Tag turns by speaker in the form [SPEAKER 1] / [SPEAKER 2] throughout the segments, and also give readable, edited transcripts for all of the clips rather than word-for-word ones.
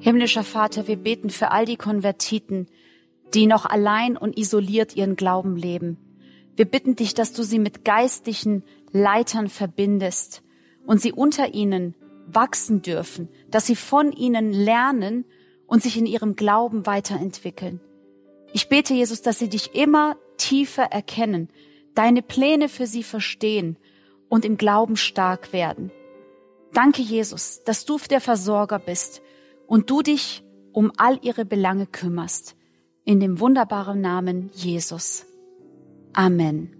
[SPEAKER 1] Himmlischer Vater, wir beten für all die Konvertiten, die noch allein und isoliert ihren Glauben leben. Wir bitten dich, dass du sie mit geistlichen Leitern verbindest und sie unter ihnen wachsen dürfen, dass sie von ihnen lernen und sich in ihrem Glauben weiterentwickeln. Ich bete, Jesus, dass sie dich immer tiefer erkennen, deine Pläne für sie verstehen und im Glauben stark werden. Danke, Jesus, dass du der Versorger bist und du dich um all ihre Belange kümmerst. In dem wunderbaren Namen Jesus. Amen.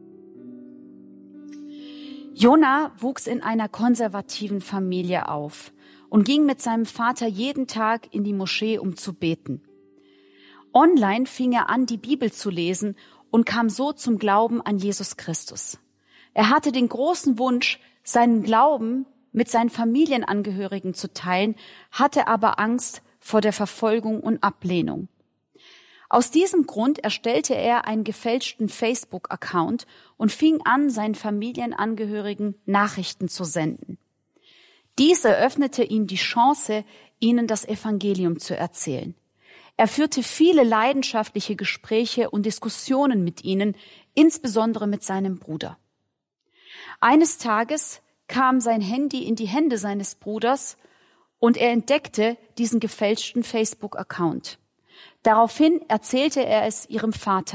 [SPEAKER 1] Jona wuchs in einer konservativen Familie auf und ging mit seinem Vater jeden Tag in die Moschee, um zu beten. Online fing er an, die Bibel zu lesen und kam so zum Glauben an Jesus Christus. Er hatte den großen Wunsch, seinen Glauben mit seinen Familienangehörigen zu teilen, hatte aber Angst vor der Verfolgung und Ablehnung. Aus diesem Grund erstellte er einen gefälschten Facebook-Account und fing an, seinen Familienangehörigen Nachrichten zu senden. Dies eröffnete ihm die Chance, ihnen das Evangelium zu erzählen. Er führte viele leidenschaftliche Gespräche und Diskussionen mit ihnen, insbesondere mit seinem Bruder. Eines Tages kam sein Handy in die Hände seines Bruders und er entdeckte diesen gefälschten Facebook-Account. Daraufhin erzählte er es ihrem Vater.